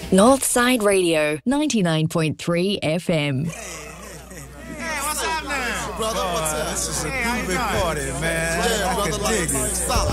Northside Radio, 99.3 FM. Hey, what's up now? Brother, what's up? This is a Hey, how you groovy doing? party, man. Yeah, I brother, can like, dig it. solid.